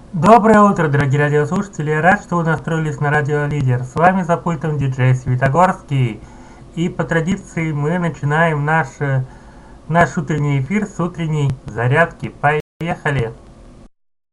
Доброе утро, дорогие радиослушатели! Я рад, что вы настроились на радио Лидер. С вами за пультом диджей Светогорский. И по традиции мы начинаем наш утренний эфир с утренней зарядки. Поехали!